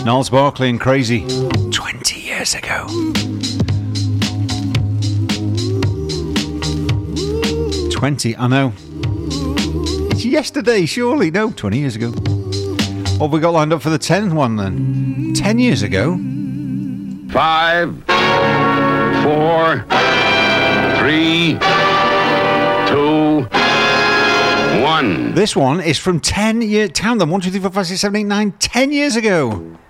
Gnarls Barkley and Crazy. 20 years ago. 20, I know. It's yesterday, surely. No, 20 years ago. What have we got lined up for the 10th one then? 10 years ago? 5, 4, 3, 2, 1. This one is from 10 years. Count them. 1, 2, 3, 4, 5, 6, 7, 8, 9, 10 years ago.